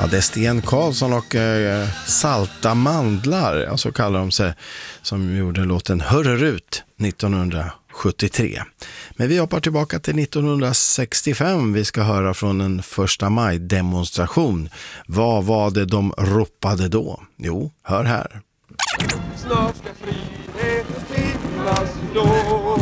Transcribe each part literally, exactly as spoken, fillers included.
Ja, det är Sten Karlsson och eh, Salta mandlar, alltså kallar de sig, som gjorde låten Hörrerut nittonhundrasjuttiotre. Men vi hoppar tillbaka till nittonhundrasextiofem. Vi ska höra från en första maj-demonstration. Vad var det de ropade då? Jo, hör här. Snart ska friheten stiftas då.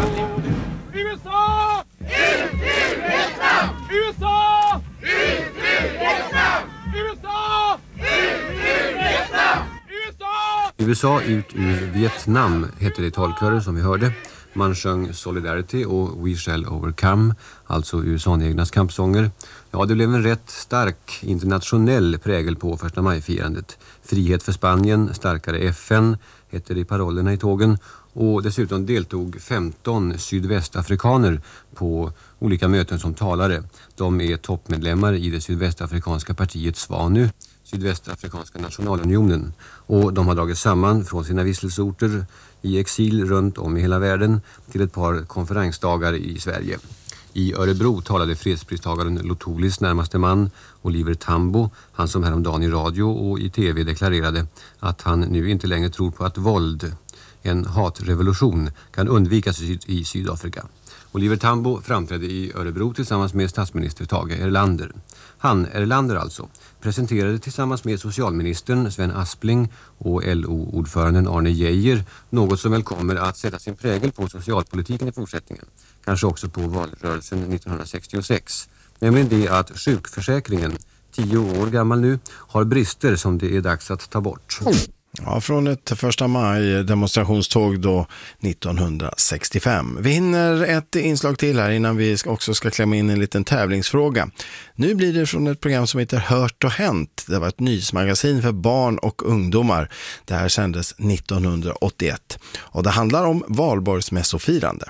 U S A! Ut ur Vietnam! U S A! Ut ur Vietnam! U S A! Ut ur Vietnam! U S A! U S A ut ur Vietnam hette det i talkören som vi hörde. Man sjöng Solidarity och We Shall Overcome, alltså U S A-egnas kampsånger. Ja, det blev en rätt stark internationell prägel på första maj-firandet. Frihet för Spanien, starkare F N hette det i parollerna i tågen. Och dessutom deltog femton sydvästafrikaner på olika möten som talare. De är toppmedlemmar i det sydvästafrikanska partiet SWANU, Sydvästafrikanska nationalunionen. Och de har dragit samman från sina vistelsorter i exil runt om i hela världen till ett par konferensdagar i Sverige. I Örebro talade fredspristagaren Lotolis närmaste man, Oliver Tambo, han som häromdagen i radio och i tv deklarerade att han nu inte längre tror på att våld, en hatrevolution, kan undvikas i Sydafrika. Oliver Tambo framträdde i Örebro tillsammans med statsminister Tage Erlander. Han, Erlander alltså, presenterade tillsammans med socialministern Sven Aspling och L O-ordföranden Arne Geijer något som väl kommer att sätta sin prägel på socialpolitiken i fortsättningen. Kanske också på valrörelsen nittonhundrasextiosex. Nämligen det att sjukförsäkringen, tio år gammal nu, har brister som det är dags att ta bort. Ja, från ett första maj demonstrationståg då nittonhundrasextiofem. Vi hinner ett inslag till här innan vi också ska klämma in en liten tävlingsfråga. Nu blir det från ett program som heter Hört och hänt. Det var ett nyhetsmagasin för barn och ungdomar. Det här sändes nittonhundraåttioett. Och det handlar om valborgsmässofirande.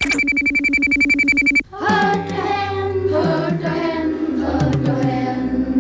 Hört och hänt, hört och hänt, hört och hänt.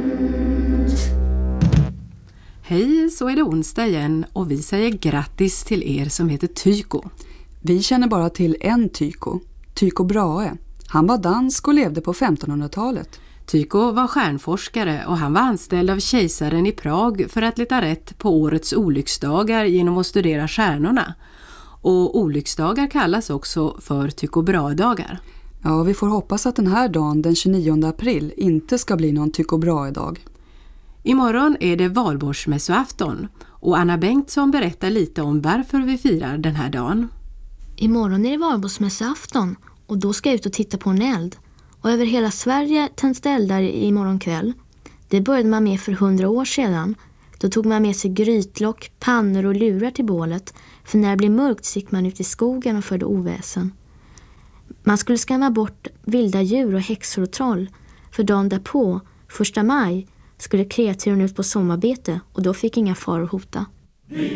Hej, så är det onsdag igen och vi säger grattis till er som heter Tycho. Vi känner bara till en Tycho, Tycho Brahe. Han var dansk och levde på femtonhundratalet. Tycho var stjärnforskare och han var anställd av kejsaren i Prag för att leta rätt på årets olycksdagar genom att studera stjärnorna. Och olycksdagar kallas också för Tycho Brahe-dagar. Ja, vi får hoppas att den här dagen, den tjugonionde april, inte ska bli någon Tycho Brahe-dag. Imorgon är det valborgsmässoafton och Anna Bengtsson berättar lite om varför vi firar den här dagen. Imorgon är det valborgsmässoafton och då ska jag ut och titta på en eld. Och över hela Sverige tänds det eldar imorgon kväll. Det började man med för hundra år sedan. Då tog man med sig grytlock, pannor och lurar till bålet. För när det blev mörkt gick man ut i skogen och förde oväsen. Man skulle skrämma bort vilda djur och häxor och troll. För dagen därpå, första maj, skulle kreaturen ut på sommarbete och då fick inga faror hota.